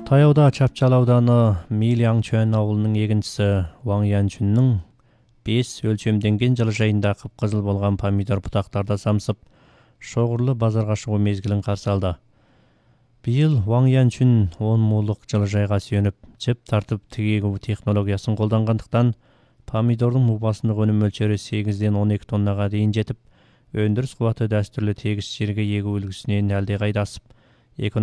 Таяуда Чапчал ауданы Милянчуан ауылының егіншісі Ваң Янчунның 5 өлчемденген жылыжайында қып-қызыл болған помидор бұтақтарда самсып, шоғырлы базарға шығу мезгілін қарсы алды. Биыл Ваң Янчун 10 мулық жылыжайға сүйеніп, жіп тартып тігегу технологиясын қолданғандықтан, помидордың мұбасындық өнім мөлшері 8-ден 12 тоннаға дейін жетіп, өндіріс қуаты дәстүрлі тегіс жерге егу үлгісінен әлдеқайда асып,